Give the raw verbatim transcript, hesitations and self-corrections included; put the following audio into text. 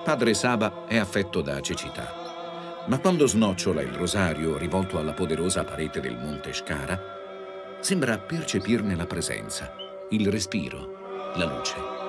Padre Saba è affetto da cecità, ma quando snocciola il rosario rivolto alla poderosa parete del Monte Shkara, sembra percepirne la presenza, il respiro, la luce.